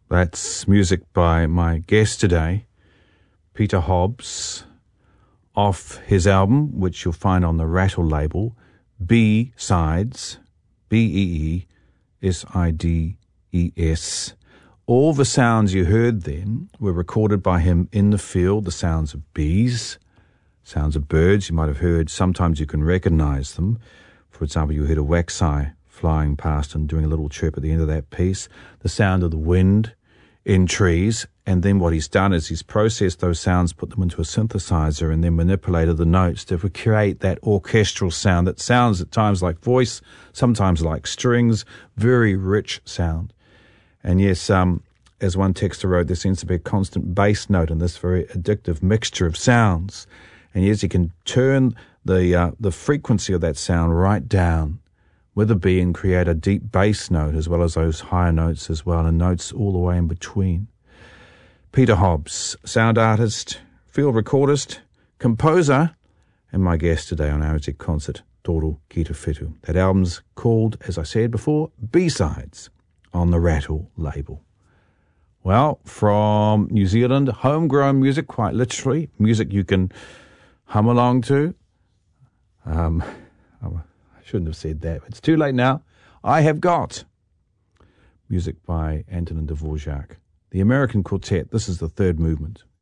That's music by my guest today, Peter Hobbs, off his album, which you'll find on the Rattle label, B-Sides, B-E-E-S-I-D-E-S. All the sounds you heard then were recorded by him in the field, the sounds of bees, sounds of birds. You might have heard, sometimes you can recognize them. For example, you heard a waxeye flying past and doing a little chirp at the end of that piece, the sound of the wind in trees, and then what he's done is he's processed those sounds, put them into a synthesizer, and then manipulated the notes to create that orchestral sound that sounds at times like voice, sometimes like strings, very rich sound. And yes, as one texter wrote, there seems to be a constant bass note in this very addictive mixture of sounds. And yes, you can turn the frequency of that sound right down with a B and create a deep bass note as well as those higher notes as well, and notes all the way in between. Peter Hobbs, sound artist, field recordist, composer, and my guest today on Aotea Concert, Toro Ki Te Whetū. That album's called, as I said before, B-Sides, on the Rattle label. Well, from New Zealand, homegrown music, quite literally, music you can hum along to. I shouldn't have said that. It's too late now. I Have Got music by Antonin Dvorak. The American Quartet. This is the third movement.